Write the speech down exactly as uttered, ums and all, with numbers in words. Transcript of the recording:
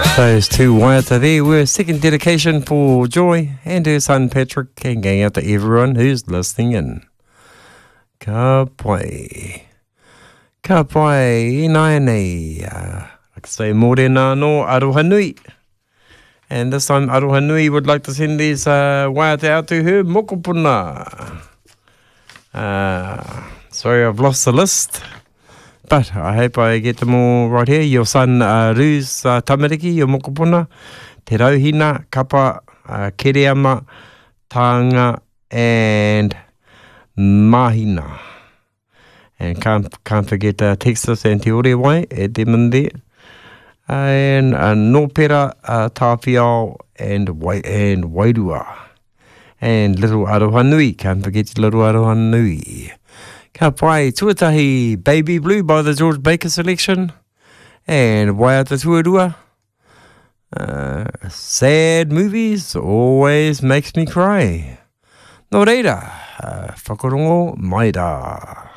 Those two waiata there were a second dedication for Joy and her son Patrick, and going out to everyone who's listening in. Ka pai. Ka pai, nai nei. Uh, like I say, morena no aroha nui. And this time Aroha Nui would like to send these uh, waiata out to her mokopuna. Uh, sorry, I've lost the list. But I hope I get them all right here. Your son, uh, Ruz uh, Tamariki, your mokopuna, Te Rauhina, Kapa, uh, Kereama, Tanga, and Mahina. And can't, can't forget uh, Texas and Te Orewai, e te mande. And uh, Nopera, uh, Tāwhiao, and, Wai, and Wairua. And Little Aroha Nui, can't forget Little Aroha Nui. Ka pai, tuatahi Baby Blue by the George Baker Selection. And Waiata Tuarua. Uh, sad movies always makes me cry. Nō reira, uh, whakarongo maira.